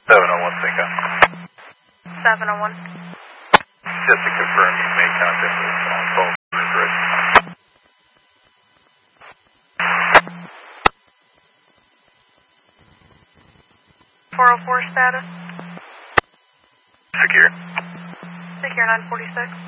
701 Cinco. 701. Just to confirm, you made contact with phone bridge. 404 status. Secure. Secure 946.